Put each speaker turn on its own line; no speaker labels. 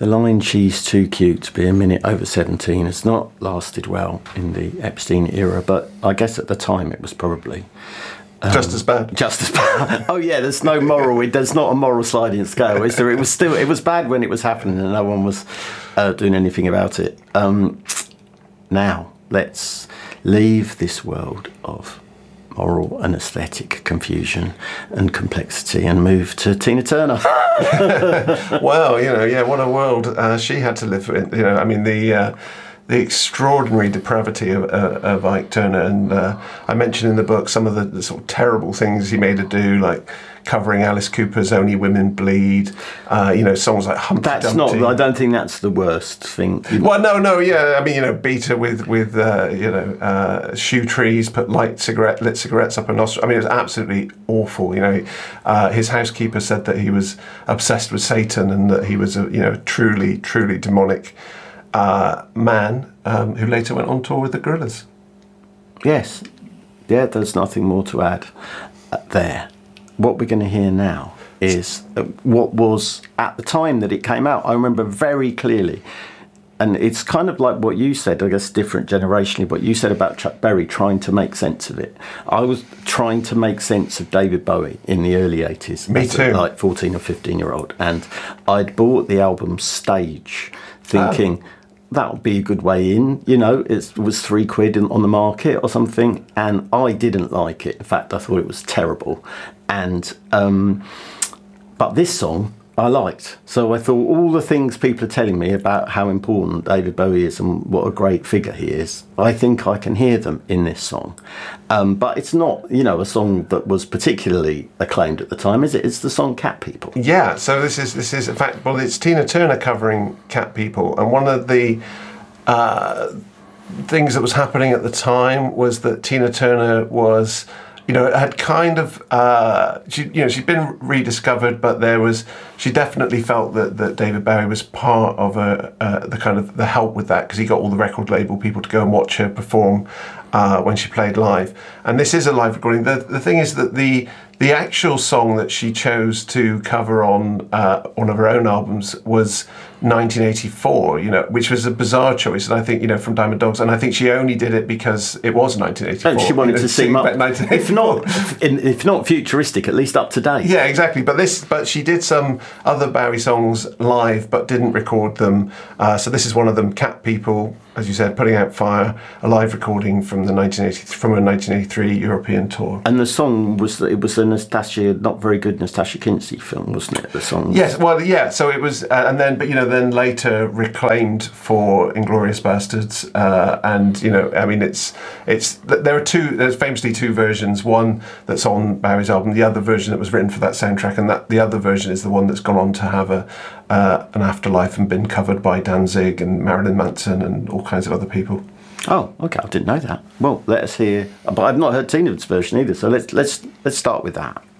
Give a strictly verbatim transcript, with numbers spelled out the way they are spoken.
The line "she's too cute to be a minute over seventeen" has not lasted well in the Epstein era, but I guess at the time it was probably
um, just as bad.
Just as bad. Oh yeah, there's no moral. There's not a moral sliding scale, is there? It was still. It was bad when it was happening, and no one was uh, doing anything about it. Um, now let's leave this world of moral and aesthetic confusion and complexity and move to Tina Turner.
Well, you know, yeah, what a world uh, she had to live in. You know, I mean, the uh, the extraordinary depravity of, uh, of Ike Turner, and uh, I mentioned in the book some of the, the sort of terrible things he made her do, like covering Alice Cooper's "Only Women Bleed," uh, you know, songs like Humpty
That's
Dumpty.
not. I don't think that's the worst thing.
Well, no, no, yeah. I mean, you know, beat her with with uh, you know uh, shoe trees, put light cigarette lit cigarettes up her nostril. I mean, it was absolutely awful. You know, uh, his housekeeper said that he was obsessed with Satan and that he was a you know truly, truly demonic uh, man um, who later went on tour with the Gorillaz.
Yes, yeah. There's nothing more to add uh, there. What we're going to hear now is what was at the time that it came out. I remember very clearly, and it's kind of like what you said, I guess different generationally, what you said about Chuck Berry trying to make sense of it. I was trying to make sense of David Bowie in the early eighties.
Me too.
Like fourteen or fifteen year old. And I'd bought the album Stage thinking, oh, that would be a good way in, you know, it was three quid on the market or something, and I didn't like it. In fact, I thought it was terrible. And, um, but this song I liked. So I thought all the things people are telling me about how important David Bowie is and what a great figure he is, I think I can hear them in this song. Um, but it's not, you know, a song that was particularly acclaimed at the time, is it? It's the song Cat People.
Yeah, so this is, this is in fact, well, it's Tina Turner covering Cat People. And one of the uh, things that was happening at the time was that Tina Turner was... You know, it had kind of, uh, she, you know, she'd been rediscovered, but there was, she definitely felt that, that David Bowie was part of a, uh, the kind of the help with that, because he got all the record label people to go and watch her perform uh, when she played live. And this is a live recording. The, the thing is that the the actual song that she chose to cover on uh, one of her own albums was nineteen eighty-four, you know, which was a bizarre choice, and I think, you know, from Diamond Dogs, and I think she only did it because it was nineteen eighty-four.
And she wanted you know, to seem up, if not, if not futuristic, at least up to date.
Yeah, exactly. But this, but she did some other Bowie songs live, but didn't record them. Uh, so this is one of them, Cat People, as you said, Putting Out Fire, a live recording from the nineteen eighty from a nineteen eighty-three European tour.
And the song was it was a Nastasia, not very good Nastasia Kinsey film, wasn't it? The song.
Yes, well, yeah. So it was, uh, and then, but you know, then later reclaimed for Inglourious Bastards, uh, and you know, I mean, it's it's there are two. There's famously two versions. One that's on Bowie's album, the other version that was written for that soundtrack, and that the other version is the one that's gone on to have a uh, an afterlife and been covered by Danzig and Marilyn Manson and all kinds of other people.
Oh, okay, I didn't know that. Well, let us hear. But I've not heard Tina's version either, so let's let's let's start with that.